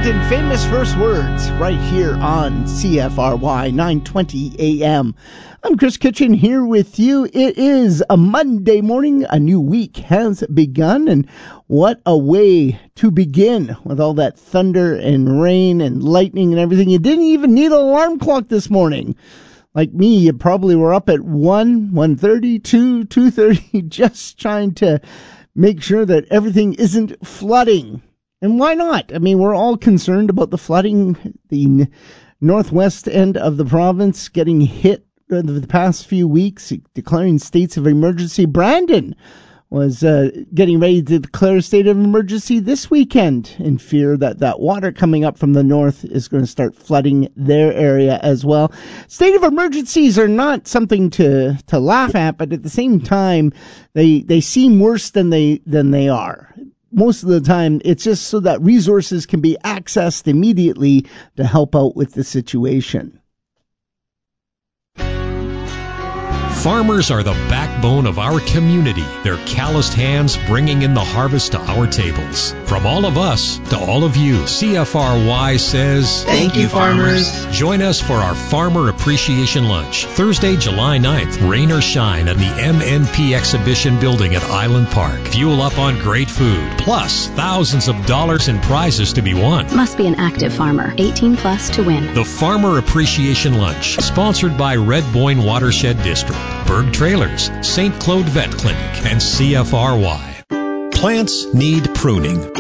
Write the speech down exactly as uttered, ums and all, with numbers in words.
Hamilton, famous first words, right here on C F R Y nine twenty A M. I'm Chris Kitchen here with you. It is a Monday morning. A new week has begun, and what a way to begin with all that thunder and rain and lightning and everything. You didn't even need an alarm clock this morning. Like me, you probably were up at one, one thirty, two, two thirty, just trying to make sure that everything isn't flooding. And why not? I mean, we're all concerned about the flooding, the northwest end of the province getting hit over the past few weeks, declaring states of emergency. Brandon was uh, getting ready to declare a state of emergency this weekend in fear that that water coming up from the north is going to start flooding their area as well. State of emergencies are not something to, to laugh at, but at the same time, they they seem worse than they than they are. Most of the time, it's just so that resources can be accessed immediately to help out with the situation. Farmers are the backbone of our community. Their calloused hands bringing in the harvest to our tables. From all of us to all of you, C F R Y says, thank you, farmers. Join us for our Farmer Appreciation Lunch, Thursday, July ninth, rain or shine, at the M N P Exhibition Building at Island Park. Fuel up on great food, plus thousands of dollars in prizes to be won. Must be an active farmer, eighteen plus to win. The Farmer Appreciation Lunch, sponsored by Red Boyne Watershed District, Berg Trailers, Saint Claude Vet Clinic, and C F R Y. Plants need pruning.